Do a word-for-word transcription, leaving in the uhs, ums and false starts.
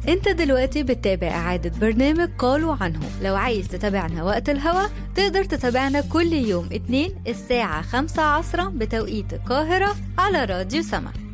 انت دلوقتي بتتابع إعادة برنامج قالوا عنه. لو عايز تتابعنا وقت الهوا تقدر تتابعنا كل يوم اتنين الساعة خمسة عصرا بتوقيت القاهرة على راديو سما.